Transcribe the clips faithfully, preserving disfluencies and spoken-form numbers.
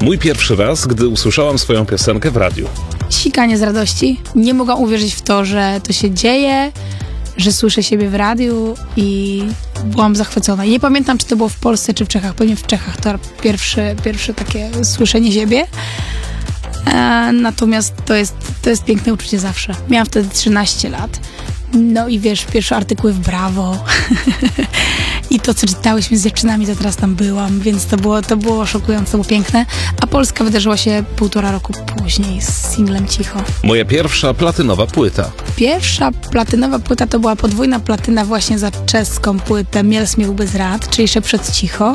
Mój pierwszy raz, gdy usłyszałam swoją piosenkę w radiu. Sikanie z radości. Nie mogłam uwierzyć w to, że to się dzieje, że słyszę siebie w radiu i byłam zachwycona. I nie pamiętam, czy to było w Polsce, czy w Czechach. Pewnie w Czechach to pierwsze, pierwsze takie słyszenie siebie. E, natomiast to jest, to jest piękne uczucie zawsze. Miałam wtedy trzynaście lat. No i wiesz, pierwsze artykuły w Brawo. I to, co czytałyśmy z dziewczynami, to teraz tam byłam, więc to było, to było szokujące, to było piękne. A Polska wydarzyła się półtora roku później z singlem Cicho. Moja pierwsza platynowa płyta. Pierwsza platynowa płyta to była podwójna platyna właśnie za czeską płytę Miel Śmiechu bez rad, czyli jeszcze przed Cicho.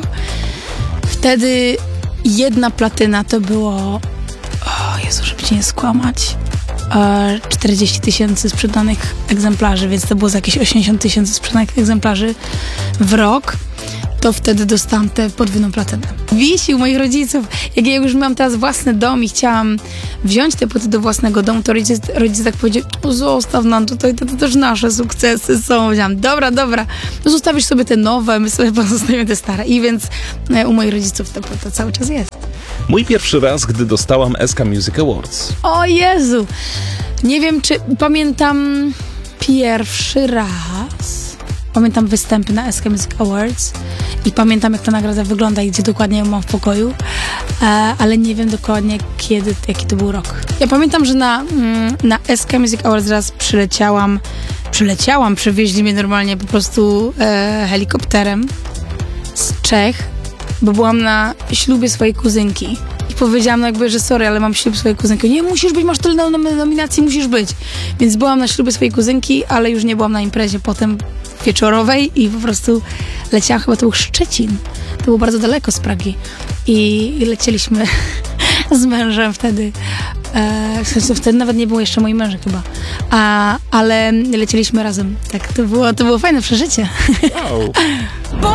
Wtedy jedna platyna to było, o Jezu, żeby cię nie skłamać, czterdzieści tysięcy sprzedanych egzemplarzy, więc to było za jakieś osiemdziesiąt tysięcy sprzedanych egzemplarzy w rok. To wtedy dostałam tę podwójną platynę. Wisi u moich rodziców. Jak ja już miałam teraz własny dom i chciałam wziąć te płyty do własnego domu, to rodzice, rodzice tak powiedzieli, no zostaw nam tutaj, to, to też nasze sukcesy są. Powiedziałam, dobra, dobra, no zostawisz sobie te nowe, my sobie pozostawimy te stare. I więc u moich rodziców ta płyta cały czas jest. Mój pierwszy raz, gdy dostałam S K Music Awards. O Jezu! Nie wiem, czy pamiętam pierwszy raz. Pamiętam występy na S K Music Awards i pamiętam, jak ta nagroda wygląda i gdzie dokładnie ją mam w pokoju, e, ale nie wiem dokładnie, kiedy, jaki to był rok. Ja pamiętam, że na, mm, na S K Music Awards raz przyleciałam, przyleciałam, przewieźli mnie normalnie po prostu e, helikopterem z Czech, bo byłam na ślubie swojej kuzynki. I powiedziałam no jakby, że sorry, ale mam ślub swojej kuzynki. Nie, musisz być, masz tyle nom- nominacji, musisz być. Więc byłam na ślubie swojej kuzynki, ale już nie byłam na imprezie potem wieczorowej i po prostu leciałam, chyba to był Szczecin. To było bardzo daleko z Pragi. I, i lecieliśmy z mężem wtedy. E, w sensie wtedy nawet nie było jeszcze moim mężem chyba. A, ale lecieliśmy razem. Tak, to było, to było fajne przeżycie. Wow.